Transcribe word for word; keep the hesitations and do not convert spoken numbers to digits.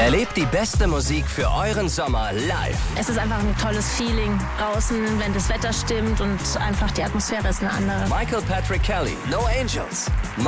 Erlebt die beste Musik für euren Sommer live. Es ist einfach ein tolles Feeling draußen, wenn das Wetter stimmt und einfach die Atmosphäre ist eine andere. Michael Patrick Kelly, No Angels.